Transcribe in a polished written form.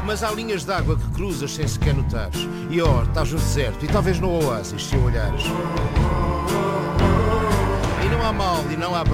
Mas há linhas de água que cruzas sem sequer notares. E estás no deserto e talvez no oásis, se olhares. E não há mal e não há bem.